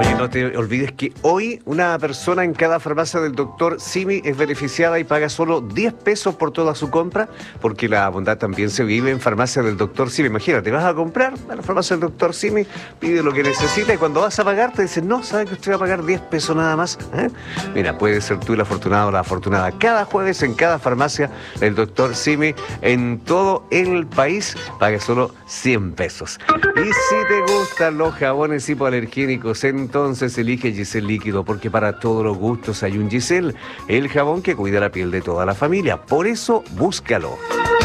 Oye, no te olvides que hoy una persona en cada farmacia del doctor Simi es beneficiada y paga solo 10 pesos por toda su compra, porque la bondad también se vive en farmacia del doctor Simi. Imagínate, vas a comprar a la farmacia del doctor Simi, pide lo que necesita y cuando vas a pagar te dicen, no, ¿sabes que usted va a pagar 10 pesos nada más? Mira, puedes ser tú el afortunado o la afortunada. Cada jueves en cada farmacia del doctor Simi en todo el país paga solo 100 pesos. Y si te gustan los jabones hipoalergénicos, entonces elige Giselle Líquido, porque para todos los gustos hay un Giselle, el jabón que cuida la piel de toda la familia. Por eso, búscalo.